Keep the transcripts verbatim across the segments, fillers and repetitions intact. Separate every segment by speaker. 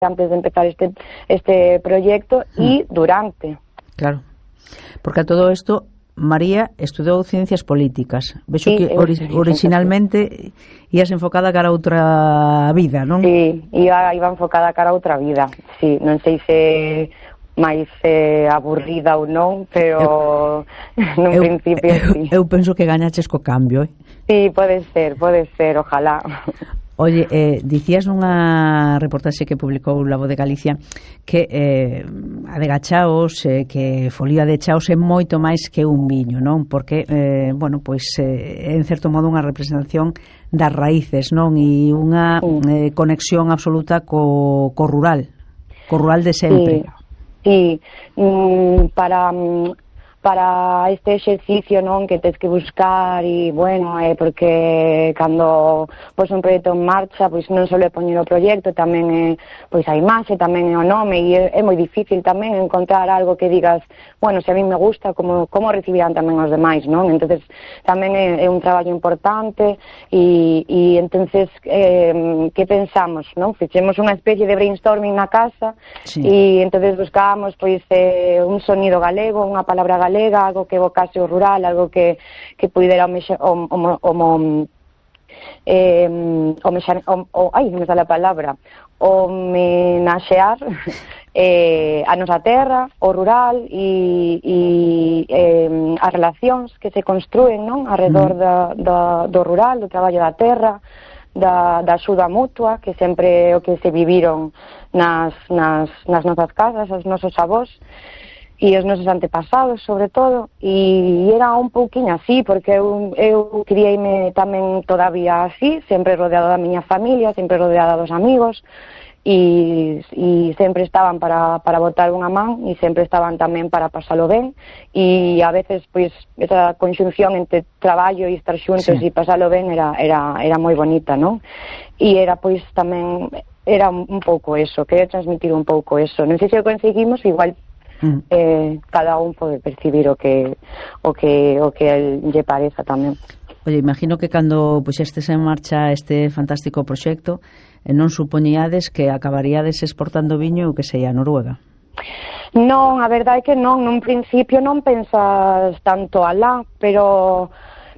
Speaker 1: antes de empezar este, este proyecto e durante.
Speaker 2: Claro, porque a todo isto María estudou Ciencias Políticas. Vexo
Speaker 1: Sí,
Speaker 2: que ori originalmente ías enfocada cara a outra vida, non?
Speaker 1: Sí, iba, iba enfocada cara a outra vida. Sí, non sei se máis eh, aburrida ou non, pero nun
Speaker 2: eu,
Speaker 1: principio
Speaker 2: eu,
Speaker 1: sí.
Speaker 2: Eu penso que gañaches co cambio, eh?
Speaker 1: Sí, pode ser, pode ser, ojalá.
Speaker 2: Oye, eh, dicías nunha reportaxe que publicou La Voz de Galicia que eh, a de Gachaos, eh, que folía de Chaos é moito máis que un viño, non? Porque, eh, bueno, pois eh, en certo modo unha representación das raíces, non? E unha eh, conexión absoluta co, co rural, co rural de sempre.
Speaker 1: Sí, sí. Mm, para... Mm, para este exercicio, non, que tens que buscar e, bueno, é eh, porque cando pois un proxecto en marcha, pois non só é poñer o proxecto, tamén é pois a imaxe, tamén é o nome e é, é moi difícil tamén encontrar algo que digas, bueno, se a mí me gusta, como, como recibirán tamén os demais, non? Entonces tamén é, é un traballo importante e, e entonces eh, que pensamos, non? Fixemos unha especie de brainstorming na casa sí. E entonces buscábamos pois eh, un sonido galego, unha palabra galega, algo que evocase o rural, algo que, que pudera o, o, o, o, eh, o, o, o ai, non me sale a palabra, homenaxear eh, a nosa terra, o rural e, e eh, as relacións que se construen, non, alrededor da, da, do rural, do traballo da terra, da, da axuda mutua, que sempre é o que se viviron nas, nas, nas nosas casas, os nosos avós e os nosos antepasados, sobre todo, e era un pouquinho así, porque eu, eu criei-me tamén todavía así, sempre rodeada da miña familia, sempre rodeada dos amigos, e, e sempre estaban para, para botar unha man, e sempre estaban tamén para pasalo ben, e a veces, pois, esa conxunción entre traballo e estar xuntos sí. E pasalo ben era, era, era moi bonita, non? E era, pois, tamén, era un pouco eso, quería transmitir un pouco eso. Non sei se o conseguimos, igual Mm. Eh, cada un pode percibir o que o que o que el lle pareza tamén.
Speaker 2: Oye, imagino que cando puxestes en marcha este fantástico proxecto, eh, non supoñíades que acabaríades exportando viño o que sei a Noruega.
Speaker 1: Non, a verdade é que non, nun principio non pensas tanto alá, pero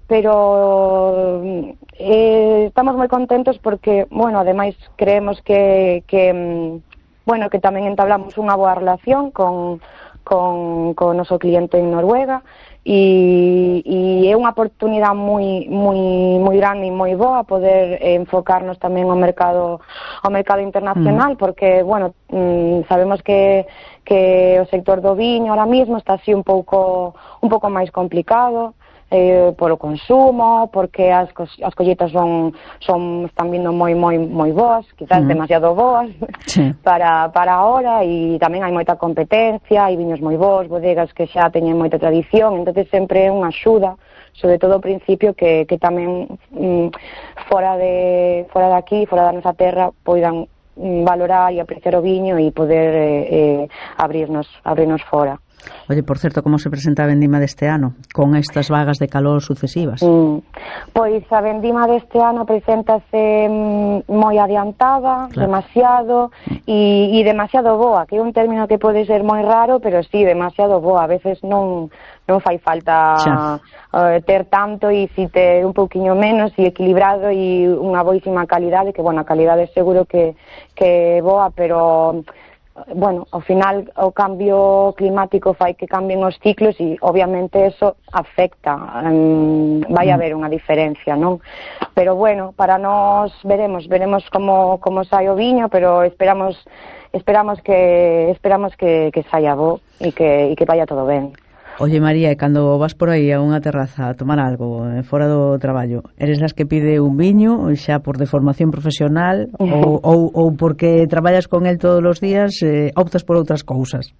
Speaker 1: pero eh, estamos moi contentos porque, bueno, ademais creemos que que bueno, que tamén entablamos unha boa relación con, con, con o noso cliente en Noruega e, e é unha oportunidade moi, moi, moi grande e moi boa poder eh, enfocarnos tamén ao mercado, ao mercado internacional, mm. porque, bueno, mm, sabemos que, que o sector do viño ahora mismo está así un pouco, un pouco máis complicado, Eh, polo consumo, porque as, as colleitas son, son están vindo moi moi moi boas, quizás mm. demasiado boas sí. para, para ahora, e tamén hai moita competencia, hai viños moi bons, bodegas que xa teñen moita tradición, entonces sempre é unha axuda, sobre todo ao principio, que, que tamén mm, fora de fora de aquí, fora da nosa terra, poidan mm, valorar e apreciar o viño e poder eh, eh, abrirnos, abrirnos fora.
Speaker 2: Oye, por certo, como se presenta a vendima deste ano, con estas vagas de calor sucesivas?
Speaker 1: Mm. Pois a vendima deste ano preséntase mm, moi adiantada, claro. demasiado, e, e demasiado boa, que é un término que pode ser moi raro, pero sí, demasiado boa. A veces non, non fai falta uh, ter tanto, e si ter un pouquiño menos, e equilibrado, e unha boísima calidade, que, bueno, a calidade seguro que, que é boa, pero... bueno, ao final o cambio climático fai que cambien os ciclos e obviamente eso afecta, um, vai mm. haber unha diferencia, non? Pero bueno, para nós veremos, veremos como como sai o viño, pero esperamos esperamos que esperamos que que saia bo e que e que vaya todo ben.
Speaker 2: Oye, María, e cando vas por aí a unha terraza a tomar algo eh, fora do traballo, eres das que pide un viño xa por de formación profesional ou, ou, ou porque traballas con el todos os días, eh, optas por outras cousas?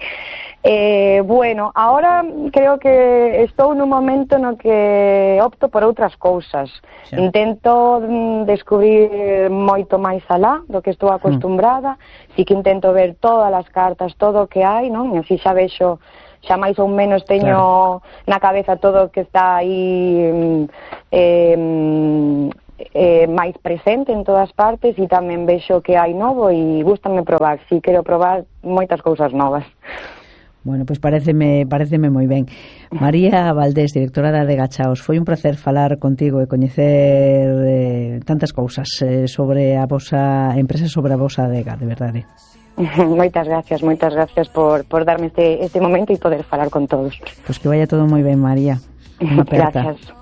Speaker 1: Eh, bueno, ahora creo que estou nun momento no que opto por outras cousas. Sí. Intento mm, descubrir moito máis alá do que estou acostumbrada, mm. si que intento ver todas as cartas, todo o que hai, non? E así xa vexo, xa máis ou menos teño claro. na cabeza todo o que está aí eh, eh, máis presente en todas partes e tamén vexo que hai novo e gústame probar, si quero probar moitas cousas novas.
Speaker 2: Bueno, pois pues pareceme, pareceme moi ben. María Valdés, directora da Adegachaos, foi un placer falar contigo e coñecer eh, tantas cousas eh, sobre a vosa empresa, sobre a vosa adega, de verdade.
Speaker 1: Moitas gracias, moitas gracias por, por darme este, este momento e poder falar con todos.
Speaker 2: Pois pues que vaya todo moi ben, María. Unha aperta.
Speaker 1: Gracias.